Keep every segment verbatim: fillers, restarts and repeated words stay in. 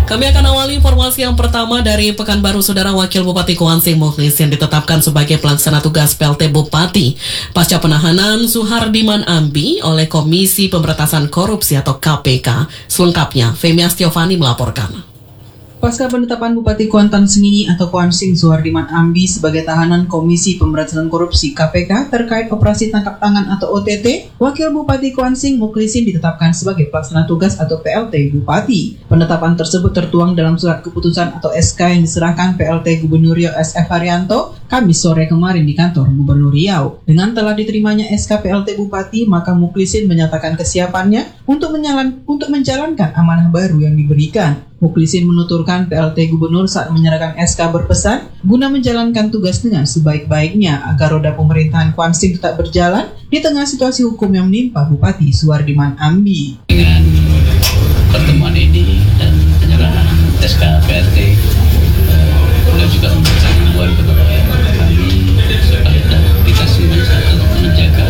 Kami akan awali informasi yang pertama dari Pekanbaru. Saudara, Wakil Bupati Kuansing Mukhlisin ditetapkan sebagai pelaksana tugas P L T Bupati pasca penahanan Suhardiman Ambi oleh Komisi Pemberantasan Korupsi atau K P K. Selengkapnya, Femi Astiovani melaporkan. Pasca penetapan Bupati Kuantan Sengingi atau Kuansing Suhardiman Ambi sebagai tahanan Komisi Pemberantasan Korupsi K P K terkait operasi tangkap tangan atau O T T, Wakil Bupati Kuansing Mukhlisin ditetapkan sebagai pelaksana tugas atau P L T Bupati. Penetapan tersebut tertuang dalam surat keputusan atau S K yang diserahkan P L T Gubernur Riau S F Haryanto Kamis sore kemarin di kantor Gubernur Riau. Dengan telah diterimanya S K P L T Bupati, maka Mukhlisin menyatakan kesiapannya untuk menjalan, untuk menjalankan amanah baru yang diberikan. Mukhlisin menuturkan P L T Gubernur saat menyerahkan S K berpesan guna menjalankan tugas dengan sebaik-baiknya agar roda pemerintahan Kuansing tetap berjalan di tengah situasi hukum yang menimpa Bupati Suhardiman Ambi. Dengan pertemuan ini dan penyerahan S K P L T, beliau juga memberikan himbauan kepada kami supaya kita semua menjaga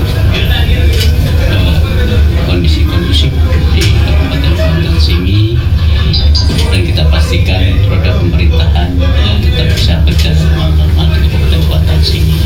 kondisi kondusif di Kabupaten Kuantan Sengingi, dan kita pastikan roda pemerintahan tetap bisa berjalan normal di Kabupaten Kuantan Sengingi,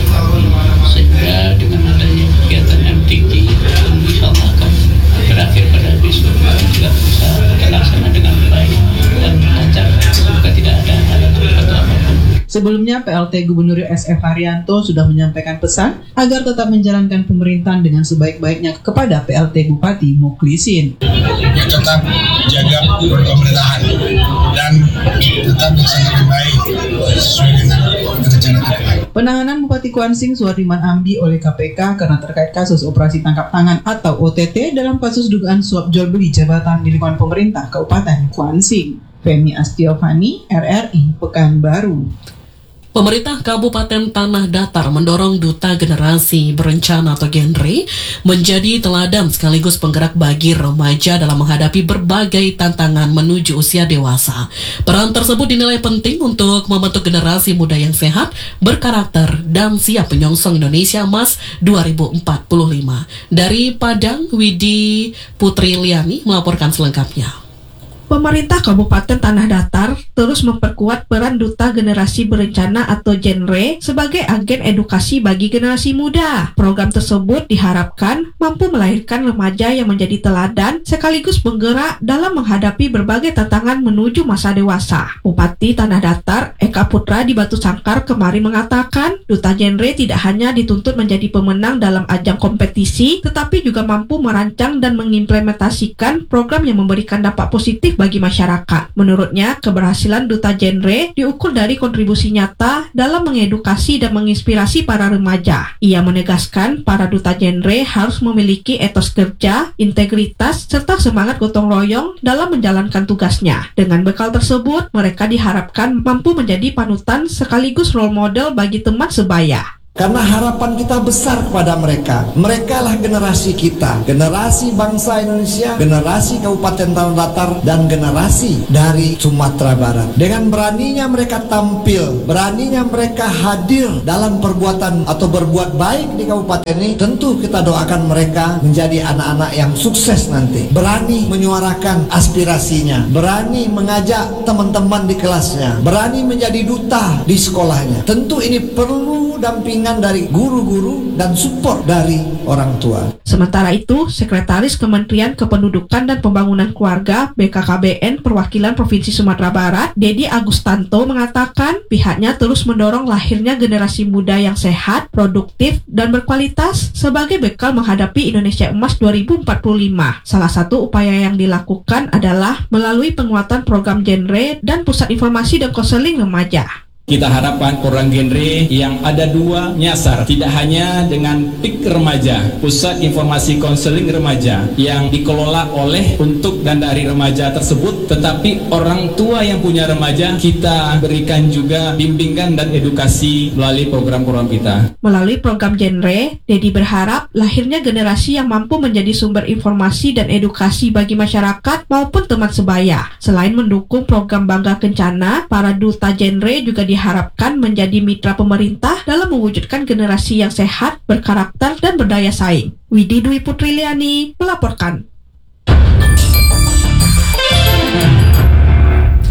sehingga dengan adanya kegiatan M T Q insya Allah akan berakhir pada besok juga bisa terlaksana dengan baik dan lancar, juga tidak ada hal atau apapun. Sebelumnya, P L T Gubernur S F Haryanto sudah menyampaikan pesan agar tetap menjalankan pemerintahan dengan sebaik-baiknya kepada P L T Bupati Mukhlisin. Ya, tetap jaga pemerintahan dan tetap melaksanakan baik sesuai dengan rencana. Penahanan Bupati Kuansing Suhardiman Ambi oleh K P K karena terkait kasus operasi tangkap tangan atau O T T dalam kasus dugaan suap jual beli jabatan di lingkungan pemerintah Kabupaten Kuansing. Femi Astiovani, R R I, Pekanbaru. Pemerintah Kabupaten Tanah Datar mendorong Duta Generasi Berencana atau Genre menjadi teladan sekaligus penggerak bagi remaja dalam menghadapi berbagai tantangan menuju usia dewasa. Peran tersebut dinilai penting untuk membentuk generasi muda yang sehat, berkarakter, dan siap menyongsong Indonesia Emas dua ribu empat puluh lima. Dari Padang, Widi Putri Liani melaporkan selengkapnya. Pemerintah Kabupaten Tanah Datar terus memperkuat peran Duta Generasi Berencana atau Genre sebagai agen edukasi bagi generasi muda. Program tersebut diharapkan mampu melahirkan remaja yang menjadi teladan sekaligus penggerak dalam menghadapi berbagai tantangan menuju masa dewasa. Bupati Tanah Datar, Eka Putra di Batu Sangkar kemarin mengatakan, Duta Genre tidak hanya dituntut menjadi pemenang dalam ajang kompetisi, tetapi juga mampu merancang dan mengimplementasikan program yang memberikan dampak positif bagi masyarakat. Menurutnya, keberhasilan Duta Genre diukur dari kontribusi nyata dalam mengedukasi dan menginspirasi para remaja. Ia menegaskan para Duta Genre harus memiliki etos kerja, integritas, serta semangat gotong royong dalam menjalankan tugasnya. Dengan bekal tersebut, mereka diharapkan mampu menjadi panutan sekaligus role model bagi teman sebaya. Karena harapan kita besar kepada mereka. Mereka lah generasi kita, generasi bangsa Indonesia, generasi Kabupaten Tanah Datar, dan generasi dari Sumatera Barat. Dengan beraninya mereka tampil, beraninya mereka hadir dalam perbuatan atau berbuat baik di kabupaten ini, tentu kita doakan mereka menjadi anak-anak yang sukses nanti. Berani menyuarakan aspirasinya, berani mengajak teman-teman di kelasnya, berani menjadi duta di sekolahnya. Tentu ini perlu dampingan dari guru-guru dan support dari orang tua. Sementara itu, Sekretaris Kementerian Kependudukan dan Pembangunan Keluarga B K K B N Perwakilan Provinsi Sumatera Barat, Dedi Agustanto mengatakan pihaknya terus mendorong lahirnya generasi muda yang sehat, produktif, dan berkualitas sebagai bekal menghadapi Indonesia Emas dua ribu empat puluh lima. Salah satu upaya yang dilakukan adalah melalui penguatan program Genre dan Pusat Informasi dan Konseling Remaja. Kita harapkan program Genre yang ada dua nyasar, tidak hanya dengan P I K remaja, Pusat Informasi Konseling Remaja yang dikelola oleh, untuk, dan dari remaja tersebut, tetapi orang tua yang punya remaja kita berikan juga bimbingan dan edukasi melalui program-program kita. Melalui program Genre, Dedi berharap lahirnya generasi yang mampu menjadi sumber informasi dan edukasi bagi masyarakat maupun teman sebaya. Selain mendukung program Bangga Kencana, para Duta Genre juga diharapkan menjadi mitra pemerintah dalam mewujudkan generasi yang sehat, berkarakter, dan berdaya saing. Widi Dwi Putri Liani melaporkan.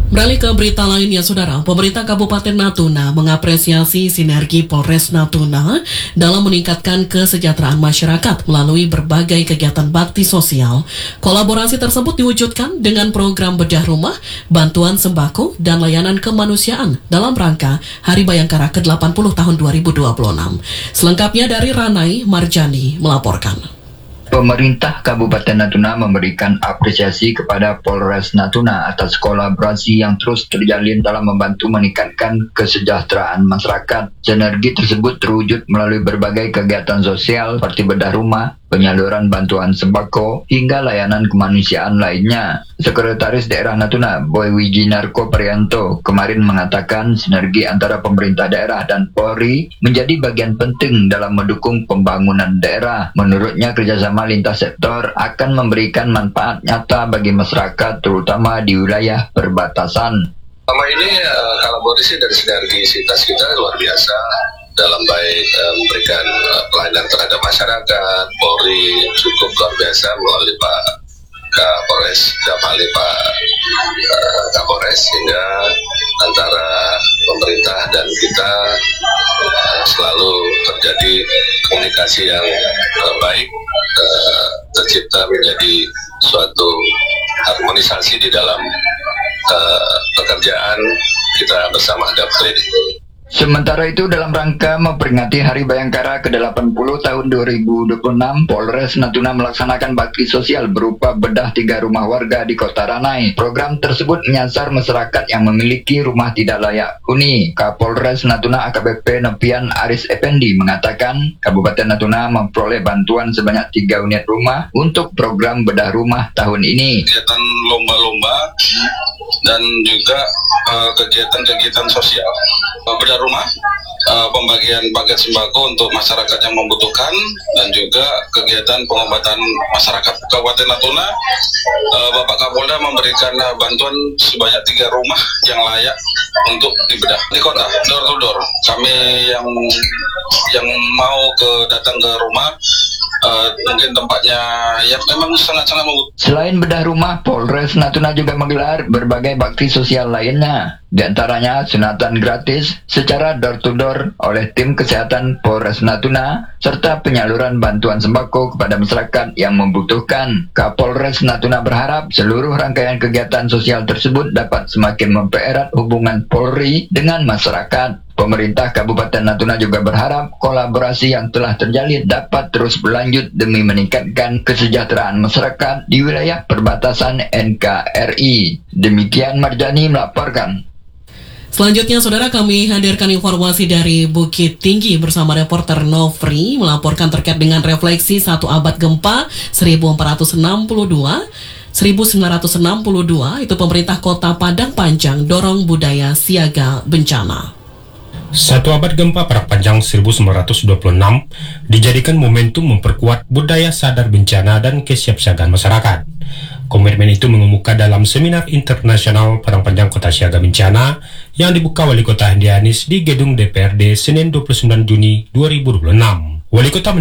Beralih ke berita lainnya, Saudara. Pemerintah Kabupaten Natuna mengapresiasi sinergi Polres Natuna dalam meningkatkan kesejahteraan masyarakat melalui berbagai kegiatan bakti sosial. Kolaborasi tersebut diwujudkan dengan program bedah rumah, bantuan sembako, dan layanan kemanusiaan dalam rangka Hari Bayangkara ke delapan puluh tahun dua ribu dua puluh enam. Selengkapnya dari Ranai Marjani melaporkan. Pemerintah Kabupaten Natuna memberikan apresiasi kepada Polres Natuna atas kolaborasi yang terus terjalin dalam membantu meningkatkan kesejahteraan masyarakat. Sinergi tersebut terwujud melalui berbagai kegiatan sosial seperti bedah rumah, penyaluran bantuan sembako, hingga layanan kemanusiaan lainnya. Sekretaris Daerah Natuna, Boy Wijinarko Prianto, kemarin mengatakan sinergi antara pemerintah daerah dan Polri menjadi bagian penting dalam mendukung pembangunan daerah. Menurutnya, kerjasama lintas sektor akan memberikan manfaat nyata bagi masyarakat, terutama di wilayah perbatasan. Selama ini uh, kolaborasi dan sinergisitas kita luar biasa dalam baik uh, memberikan uh, pelayanan terhadap masyarakat. Polri cukup luar biasa melalui Pak Kapolres, Kapali Pak uh, Kapolres, sehingga antara pemerintah dan kita uh, selalu terjadi komunikasi yang uh, baik, uh, tercipta menjadi suatu harmonisasi di dalam uh, pekerjaan kita bersama Dapri. Sementara itu, dalam rangka memperingati Hari Bayangkara ke delapan puluh tahun dua ribu dua puluh enam, Polres Natuna melaksanakan bakti sosial berupa bedah tiga rumah warga di Kota Ranai. Program tersebut menyasar masyarakat yang memiliki rumah tidak layak huni. Kapolres Natuna A K B P Nopian Aris Effendi mengatakan Kabupaten Natuna memperoleh bantuan sebanyak tiga unit rumah untuk program bedah rumah tahun ini. Kegiatan lomba-lomba dan juga uh, kegiatan-kegiatan sosial, uh, bedah rumah, uh, pembagian paket sembako untuk masyarakat yang membutuhkan, dan juga kegiatan pengobatan masyarakat. Kabupaten Natuna, uh, Bapak Kapolda memberikan uh, bantuan sebanyak tiga rumah yang layak untuk dibedah di kota, door to door. Kami yang yang mau ke datang ke rumah, Uh, mungkin tempatnya ya memang sangat-sangat membutuhkan. Selain bedah rumah, Polres Natuna juga menggelar berbagai bakti sosial lainnya. Di antaranya sunatan gratis secara door to door oleh tim kesehatan Polres Natuna, serta penyaluran bantuan sembako kepada masyarakat yang membutuhkan. Kapolres Natuna berharap seluruh rangkaian kegiatan sosial tersebut dapat semakin mempererat hubungan Polri dengan masyarakat. Pemerintah Kabupaten Natuna juga berharap kolaborasi yang telah terjalin dapat terus berlanjut demi meningkatkan kesejahteraan masyarakat di wilayah perbatasan N K R I. Demikian Marjani melaporkan. Selanjutnya, Saudara, kami hadirkan informasi dari Bukit Tinggi bersama reporter Nofri melaporkan terkait dengan refleksi satu abad gempa seribu empat ratus enam puluh dua seribu sembilan ratus enam puluh dua. Itu pemerintah Kota Padang Panjang dorong budaya siaga bencana. Satu abad gempa pada panjang seribu sembilan ratus dua puluh enam dijadikan momentum memperkuat budaya sadar bencana dan kesiapsiagaan masyarakat. Komitmen itu mengemuka dalam seminar internasional Padang Panjang Kota Siaga Bencana yang dibuka Wali Kota Andi Anies di Gedung D P R D Senin dua puluh sembilan Juni dua ribu dua puluh enam. Wali Kota